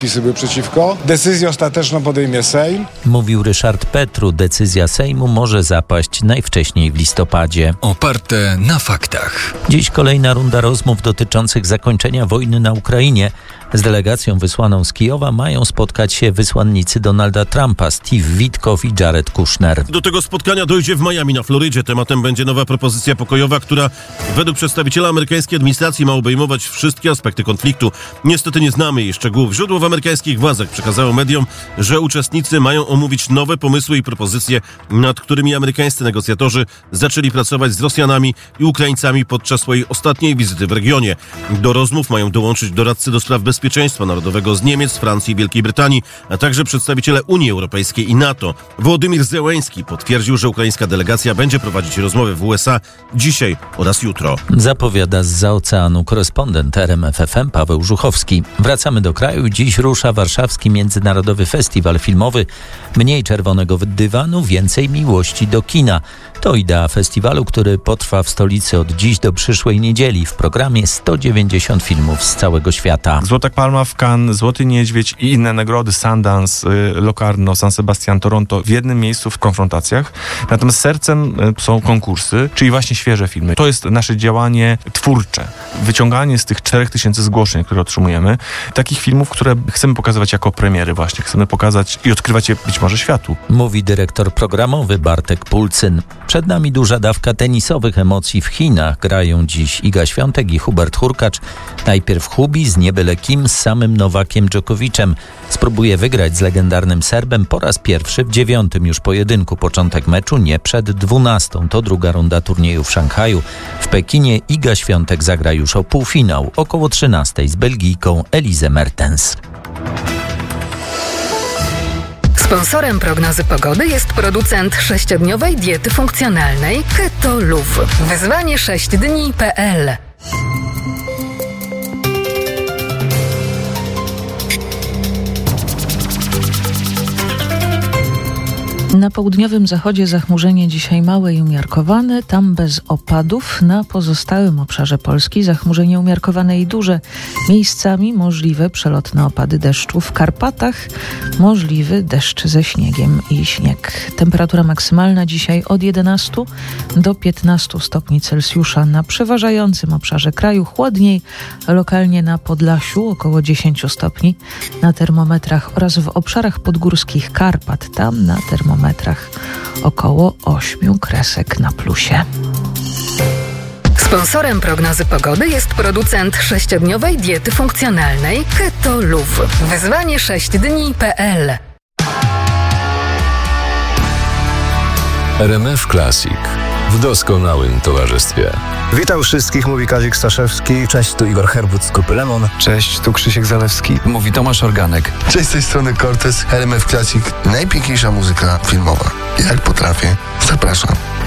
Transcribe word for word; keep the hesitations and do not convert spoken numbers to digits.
Pisy były przeciwko. Decyzję ostateczną podejmie Sejm. Mówił Ryszard Petru. Decyzja Sejmu może zapaść najwcześniej w listopadzie. Oparte na faktach. Dziś kolejna runda rozmów dotyczących zakończenia wojny na Ukrainie. Z delegacją wysłaną z Kijowa mają spotkać się wysłannicy Donalda Trumpa, Steve Witkow i Jared Kushner. Do tego spotkania dojdzie w Miami na Florydzie. Tematem będzie nowa propozycja pokojowa, która według przedstawiciela amerykańskiej administracji ma obejmować wszystkie aspekty konfliktu. Niestety nie znamy jej szczegółów. Źródło w amerykańskich władzach przekazało mediom, że uczestnicy mają omówić nowe pomysły i propozycje, nad którymi amerykańscy negocjatorzy zaczęli pracować z Rosjanami i Ukraińcami podczas swojej ostatniej wizyty w regionie. Do rozmów mają dołączyć doradcy do spraw bezpieczeństwa narodowego z Niemiec, Francji i Wielkiej Brytanii, a także przedstawiciele Unii Europejskiej i NATO. Wołodymyr Zełenski potwierdził, że ukraińska delegacja będzie prowadzić rozmowy w U S A dzisiaj oraz jutro. Zapowiada zza oceanu korespondent R M F F M Paweł Żuchowski. Wracamy do kraju. Dziś rusza warszawski Międzynarodowy Festiwal Filmowy. Mniej czerwonego dywanu, więcej miłości do kina. To idea festiwalu, który potrwa w stolicy od dziś do przyszłej niedzieli. W programie sto dziewięćdziesiąt filmów z całego świata. Złota Palma w Cannes, Złoty Niedźwiedź i inne nagrody, Sundance, Locarno, San Sebastian, Toronto w jednym miejscu w konfrontacjach. Natomiast sercem są konkursy, czyli właśnie świeże filmy. To jest nasze działanie twórcze. Wyciąganie z tych czterech tysięcy zgłoszeń, które otrzymujemy, takich filmów, które chcemy pokazywać jako premiery właśnie. Chcemy pokazać i odkrywać je być może światu. Mówi dyrektor programowy Bartek Pulcyn. Przed nami duża dawka tenisowych emocji w Chinach. Grają dziś Iga Świątek i Hubert Hurkacz. Najpierw Hubi z nie byle kim, z samym Nowakiem Dżokowiczem. Spróbuje wygrać z legendarnym Serbem po raz pierwszy w dziewiątym już pojedynku. Początek meczu nie przed dwunastą. To druga runda turnieju w Szanghaju. W Pekinie Iga Świątek zagra już o półfinał około trzynastej z Belgijką Elise Mertens. Sponsorem prognozy pogody jest producent sześciodniowej diety funkcjonalnej Keto Luv. Wyzwanie sześć dni kropka pe el. Na południowym zachodzie zachmurzenie dzisiaj małe i umiarkowane, tam bez opadów. Na pozostałym obszarze Polski zachmurzenie umiarkowane i duże. Miejscami możliwe przelotne opady deszczu. W Karpatach możliwy deszcz ze śniegiem i śnieg. Temperatura maksymalna dzisiaj od jedenastu do piętnastu stopni Celsjusza. Na przeważającym obszarze kraju chłodniej, lokalnie na Podlasiu około dziesięciu stopni. Na termometrach oraz w obszarach podgórskich Karpat, tam na termometrach metrach około ośmiu kresek na plusie. Sponsorem prognozy pogody jest producent sześciodniowej diety funkcjonalnej Keto Luv. Wyzwanie sześć dni kropka pe el. R M F Classic w doskonałym towarzystwie. Witam wszystkich, mówi Kazik Staszewski. Cześć, tu Igor Herbut z Grupy Lemon. Cześć, tu Krzysiek Zalewski. Mówi Tomasz Organek. Cześć, z tej strony Cortez. R M F Classic. Najpiękniejsza muzyka filmowa. Jak potrafię. Zapraszam.